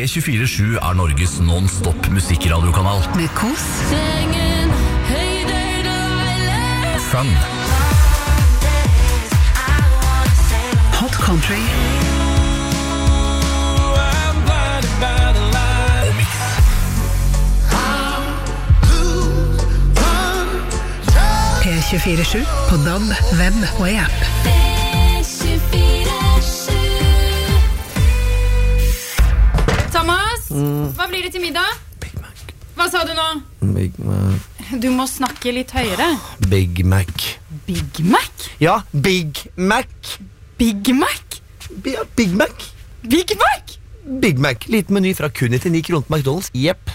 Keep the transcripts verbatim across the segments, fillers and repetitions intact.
tjuefire sju er Norges non-stop musikkradiokanal. Med kos, Fun hot country og mix. P tjuefire sju på D A B, web og i app. Thomas, mm. hva blir det til middag? Big Mac. Hva sa du nå? Big Mac. Du må snakke litt høyere. Big Mac. Big Mac? Ja, Big Mac. Big Mac? Ja, Big Mac. Big Mac? Big Mac. Liten meny fra kun til ni kroner på McDonald's. Jepp.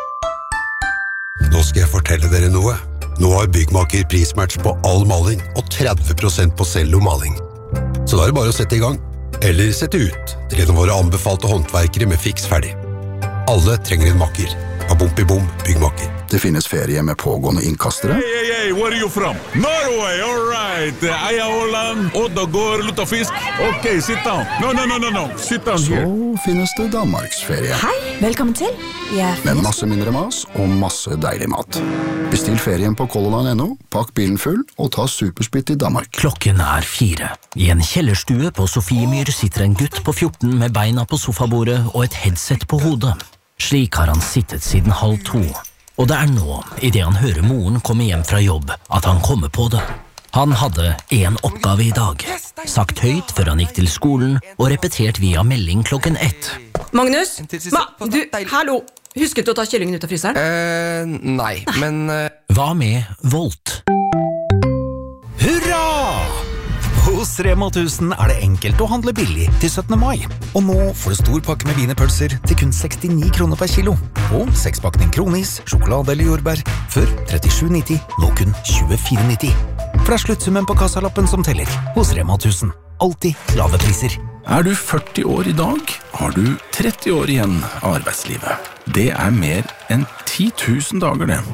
Nå skal jeg fortelle dere noe. Nå har Byggmaker prismatch på all maling og tretti prosent på cello-maling. Så da er det bare å sette i gang. Eller sette ut til en av våre anbefalte håndverkere med fiks ferdig. Alle trenger en makker. Abompi-bom, Byggmaker. Det finnes ferie med pågående innkastere. Hey, hey, hey, where are you from? Norway, all right. Eia Holland, Oddagård, Luttafisk. Ok, sit down. No, no, no, no, no. Sit down Så here. finnes det Danmarksferie. Hei, velkommen til. Jeg Med masse mindre mas og masse deilig mat. Bestill ferien på Color Line punktum no, pakk bilen full og ta supersplitt i Danmark. Klokken er fire. I en kjellerstue på Sofiemyr sitter en gutt på fjorten med beina på sofabordet og et headset på hodet. Slik har han sittet siden halv to. Og det er nå, i det han hører moren komme hjem fra jobb, at han kommer på det. Han hadde en oppgave i dag, sagt høyt før han gikk til skolen, og repetert via melding klokken ett. Magnus, Ma, du, hallo, husket du å ta kyllingen ut av fryseren? Eh, nei, men... Uh... Hva med Volt? Hurra! Hos Rema tusen er det enkelt å handle billig til syttende mai. Og nå får du stor pakke med wienerpølser til kun sekstini kroner per kilo. Og sekspakning kronis, sjokolade eller jordbær, før trettisju nitti, nå kun tjuefire nitti. For det er sluttsummen på kassalappen som teller. Hos Rema tusen. Alltid lave priser. Er du førti år i dag, har du tretti år igjen av arbeidslivet. Det er mer enn ti tusen dager det.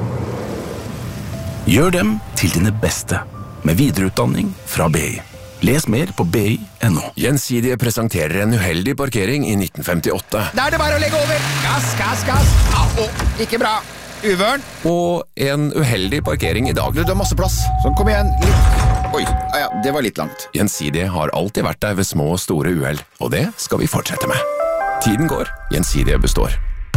Gjør dem til dine beste. Med videreutdanning fra B I. Les mer på B I punktum no. Gjensidige presenterer en uheldig parkering i nitten femtiåtte. Da er det bare å legge over. Gass, gass, gass. Au, ikke bra. Uvørn. Og en uheldig parkering i dag. Du, det er masse plass. Sånn, kom igjen. Litt. Oi, ja, det var litt langt. Gjensidige har alltid vært der ved små og store uheld, og det skal vi fortsette med. Tiden går. Gjensidige består.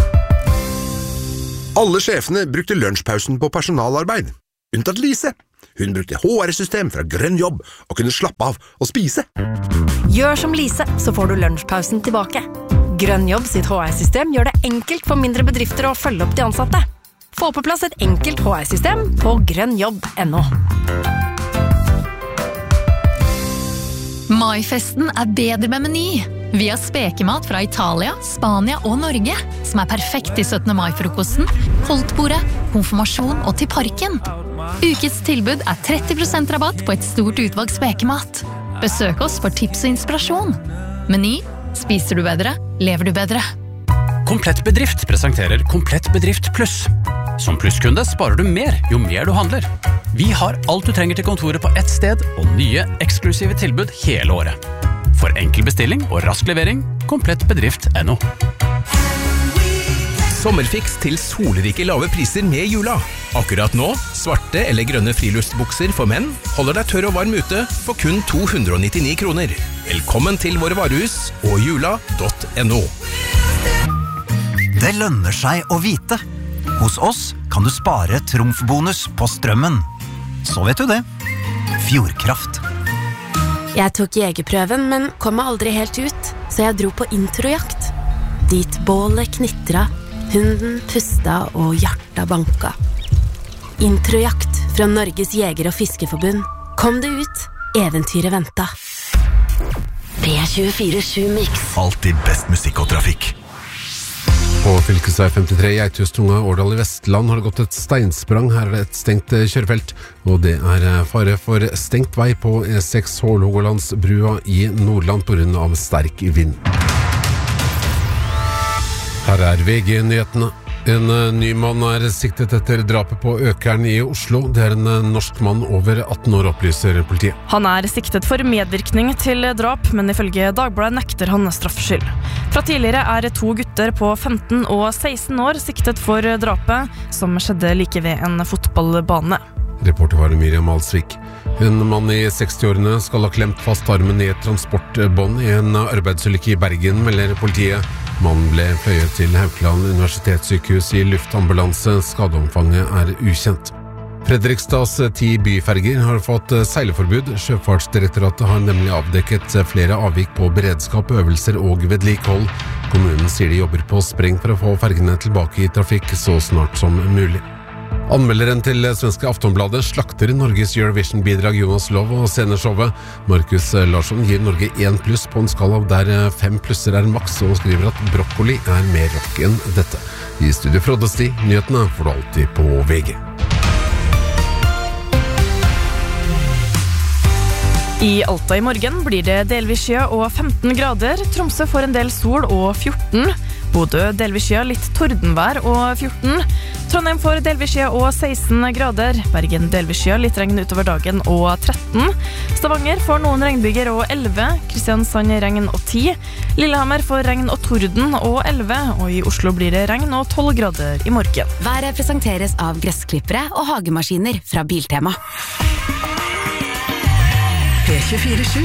Alle sjefene brukte lunsjpausen på personalarbeid. Unntatt Lise. Hun brukte H R-system fra Grønn Jobb og kunne slappe av og spise. Gjør som Lise, så får du lunsjpausen tilbake. Grønn Jobb sitt H R-system gjør det enkelt for mindre bedrifter å følge opp de ansatte. Få på plass et enkelt H R-system på grønnjobb punktum no. Maifesten er bedre med Meny. Vi har spekemat fra Italia, Spania og Norge, som er perfekt til syttende mai-frokosten, holdtbordet, konfirmasjon og til parken. Ukets tilbud er tretti prosent rabatt på et stort utvalg spekemat. Besøk oss for tips og inspirasjon. Meny. Spiser du bedre, lever du bedre. Komplett Bedrift presenterer Komplett Bedrift Pluss. Som plusskunde sparer du mer jo mer du handler. Vi har alt du trenger til kontoret på ett sted, og nye, eksklusive tilbud hele året. For enkel bestilling og rask levering, komplett bedrift punktum no. Sommerfiks til solrike lave priser med jula. Akkurat nå, svarte eller grønne friluftsbukser for menn holder deg tørr og varm ute for kun to hundre og nittini kroner. Velkommen til våre varehus og jula punktum no. Det lønner seg å vite. Hos oss kan du spare trumfbonus på strømmen. Så vet du det. Fjordkraft. Jeg tok jegerprøven, men kom meg aldri helt ut, så jeg dro på introjakt. Dit bålet knitra, hunden pusta og hjertet banka. Introjakt fra Norges Jeger- og Fiskeforbund. Kom det ut, eventyret venta. P tjuefire sju Mix. Alltid best musikk og trafikk. På fylkesvei femtitre i Eitøstunga, Årdal i Vestland, har det gått et steinsprang. Her er det et stengt kjørefelt, og det er fare for stengt vei på E seks Hålogalandsbrua i Nordland på grunn av sterk vind. Her er V G-nyhetene. En ny mann er siktet etter drapet på økeren i Oslo. Det er en norsk mann over atten år, opplyser politiet. Han er siktet for medvirkning til drap, men ifølge Dagbladet nekter han straffskyld. Fra tidligere er to gutter på femten og seksten år siktet for drapet, som skjedde like ved en fotballbane. Reporter var Miriam Alsvik. En mann i seksti-årene skal ha klemt fast armen i et transportbånd i en arbeidsulykke i Bergen, melder politiet. Mannen ble fløyet til Haukeland universitetssykehus i luftambulanse. Skadeomfanget er ukjent. Fredrikstads ti byferger har fått seileforbud. Sjøfartsdirektoratet har nemlig avdekket flere avvik på beredskap, øvelser og vedlikehold. Kommunen sier de jobber på spreng for å få fergene tilbake i trafikk så snart som mulig. Anmelderen til svenske Aftonbladet slakter Norges Eurovision-bidrag Jonas Lov og sceneshowet. Markus Larsson gir Norge én pluss på en skala der fem plusser er maks, og skriver at brokkoli er mer rock enn dette. I studio Frode Sti, nyhetene får du alltid på V G. I Alta i morgen blir det delvis skya og femten grader. Tromsø får en del sol og fjorten. Bodø delvis skya, litt tordenvær og fjorten. Trondheim får delvis skya og seksten grader. Bergen delvis skya, litt regn utover dagen og tretten. Stavanger får noen regnbyger og elleve. Kristiansand regn og ti. Lillehammer får regn og torden og elleve. Og i Oslo blir det regn og tolv grader i morgen. Været presenteres av gressklippere og hagemaskiner fra Biltema. P tjuefire sju